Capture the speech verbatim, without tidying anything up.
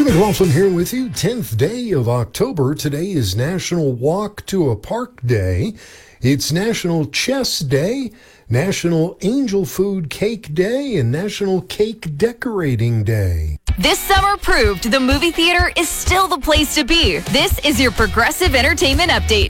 Jimmy McLaughlin here with you. tenth day of October. Today is National Walk to a Park Day. It's National Chess Day, National Angel Food Cake Day, and National Cake Decorating Day. This summer proved the movie theater is still the place to be. This is your Progressive Entertainment Update.